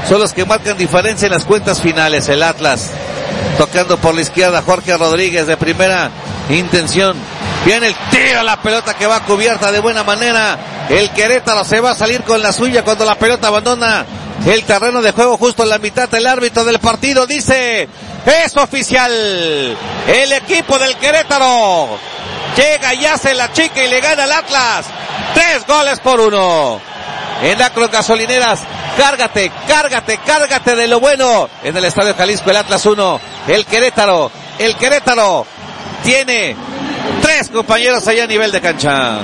son los que marcan diferencia en las cuentas finales. El Atlas tocando por la izquierda, Jorge Rodríguez de primera intención. Viene el tiro a la pelota que va cubierta de buena manera. El Querétaro se va a salir con la suya cuando la pelota abandona el terreno de juego justo en la mitad. El árbitro del partido dice: es oficial. El equipo del Querétaro llega y hace la chica y le gana al Atlas 3-1. En Acron Gasolineras, cárgate de lo bueno. En el Estadio Jalisco, el Atlas 1, el Querétaro tiene 3 compañeros allá a nivel de cancha.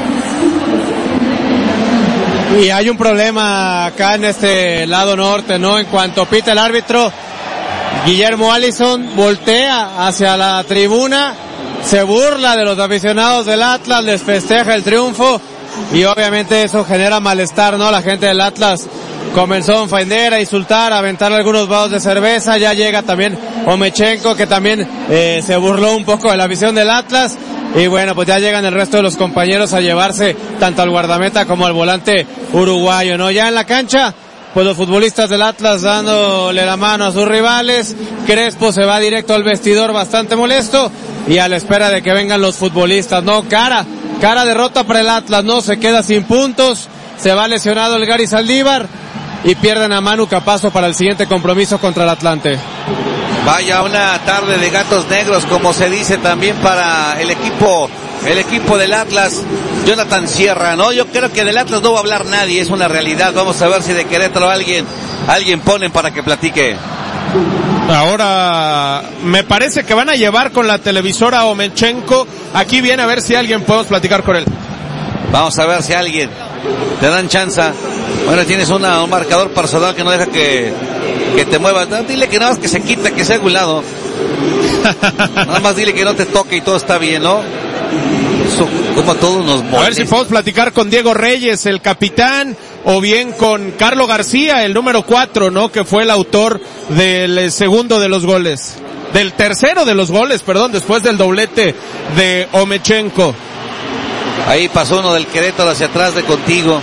Y hay un problema acá en este lado norte, ¿no? En cuanto pita el árbitro, Guillermo Allison voltea hacia la tribuna, se burla de los aficionados del Atlas, les festeja el triunfo y obviamente eso genera malestar, ¿no? La gente del Atlas comenzó a ofender, a insultar, a aventar algunos vasos de cerveza. Ya llega también Omechenko, que también se burló un poco de la afición del Atlas. Y bueno, pues ya llegan el resto de los compañeros a llevarse tanto al guardameta como al volante uruguayo, ¿no? Ya en la cancha, pues los futbolistas del Atlas dándole la mano a sus rivales. Crespo se va directo al vestidor bastante molesto y a la espera de que vengan los futbolistas, ¿no? Cara derrota para el Atlas, ¿no? Se queda sin puntos, se va lesionado el Gary Saldívar y pierden a Manu Capazo para el siguiente compromiso contra el Atlante. Vaya una tarde de gatos negros, como se dice también para el equipo del Atlas. Jonathan Sierra, ¿no? Yo creo que del Atlas no va a hablar nadie, es una realidad. Vamos a ver si de Querétaro alguien ponen para que platique. Ahora me parece que van a llevar con la televisora a Omechenko. Aquí viene a ver si alguien podemos platicar con él. Vamos a ver si alguien te dan chance. Bueno, tienes un marcador personal que no deja que te muevas. No, dile que nada más que se quita, que sea a un lado. Nada más dile que no te toque y todo está bien, ¿no? Eso, como todos nos molesta. A ver si podemos platicar con Diego Reyes, el capitán, o bien con Carlos García, el número 4, ¿no? Que fue el autor del segundo de los goles. Del tercero de los goles, perdón, después del doblete de Omechenko. Ahí pasó uno del Querétaro hacia atrás de contigo.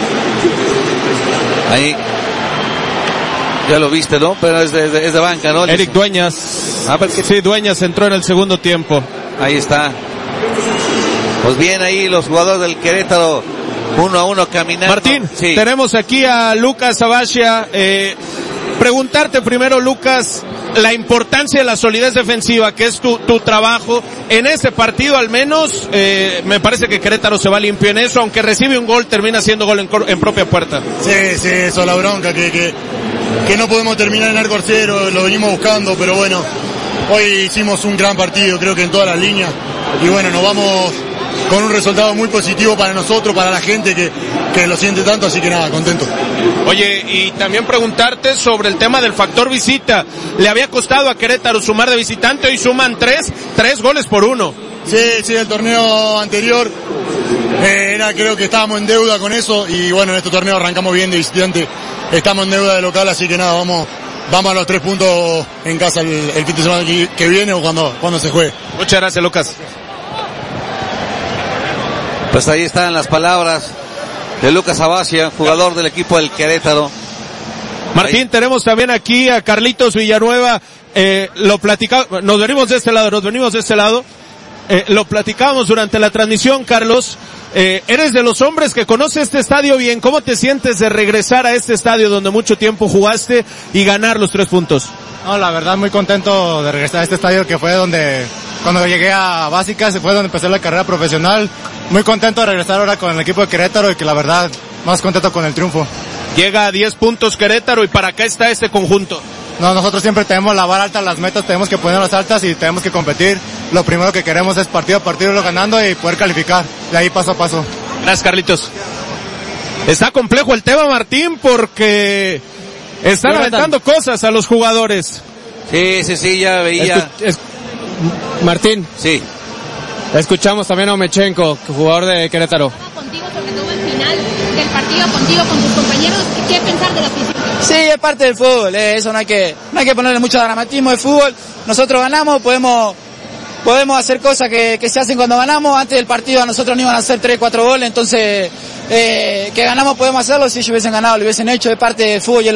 Ahí. Ya lo viste, ¿no? Pero es de banca, ¿no? Eric Dueñas. A ver, sí, Dueñas entró en el segundo tiempo. Ahí está. Pues bien ahí los jugadores del Querétaro, 1-1 caminando. Martín, sí. Tenemos aquí a Lucas Abashia. Preguntarte primero, Lucas, la importancia de la solidez defensiva, que es tu trabajo. En ese partido al menos, me parece que Querétaro se va limpio en eso, aunque recibe un gol, termina siendo gol en propia puerta. Sí, eso, la bronca, que no podemos terminar en arco cero, lo venimos buscando, pero bueno, hoy hicimos un gran partido, creo que en todas las líneas, y bueno, nos vamos con un resultado muy positivo para nosotros, para la gente que lo siente tanto, así que nada, contento. Oye, y también preguntarte sobre el tema del factor visita. Le había costado a Querétaro sumar de visitante, hoy suman 3 goles por 1. Sí, el torneo anterior creo que estábamos en deuda con eso, y bueno, en este torneo arrancamos bien de visitante, estamos en deuda de local, así que nada, vamos a los 3 puntos en casa el fin de semana que viene o cuando se juegue. Muchas gracias, Lucas. Pues ahí están las palabras de Lucas Abashia, jugador del equipo del Querétaro. Martín, ahí tenemos también aquí a Carlitos Villanueva. Nos venimos de este lado. Lo platicábamos durante la transmisión, Carlos. Eres de los hombres que conoce este estadio bien. ¿Cómo te sientes de regresar a este estadio donde mucho tiempo jugaste y ganar los 3 puntos? No, la verdad muy contento de regresar a este estadio que fue cuando llegué a Básicas, fue donde empecé la carrera profesional. Muy contento de regresar ahora con el equipo de Querétaro y que la verdad más contento con el triunfo. Llega a 10 puntos Querétaro y para acá está este conjunto. No, nosotros siempre tenemos la vara alta, las metas tenemos que ponerlas altas y tenemos que competir. Lo primero que queremos es partido a partido irlo ganando y poder calificar, de ahí paso a paso. Gracias, Carlitos. Está complejo el tema, Martín, porque están aventando cosas a los jugadores. Sí, ya veía. Martín. Sí. Escuchamos también a Omechenko, jugador de Querétaro. Contigo, sobre todo al final del partido, contigo, con tus compañeros, ¿qué pensar de la afición? Sí, es parte del fútbol, eso no hay que ponerle mucho dramatismo de fútbol. Nosotros ganamos, podemos hacer cosas que se hacen cuando ganamos. Antes del partido a nosotros no iban a hacer 3-4 goles, entonces que ganamos podemos hacerlo. Si ellos hubiesen ganado, lo hubiesen hecho, es parte del fútbol.